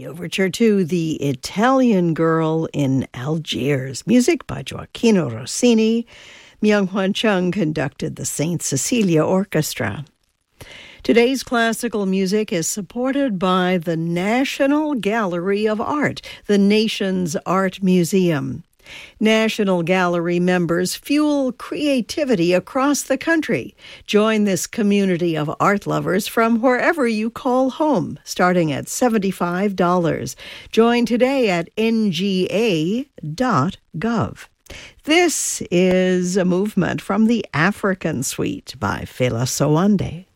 the overture to The Italian Girl in Algiers. Music by Gioacchino Rossini. Myung-Hwan Chung conducted the St. Cecilia Orchestra. Today's classical music is supported by the National Gallery of Art, the nation's art museum. National Gallery members fuel creativity across the country. Join this community of art lovers from wherever you call home, starting at $75. Join today at nga.gov. This is a movement from the African Suite by Fela Sowande.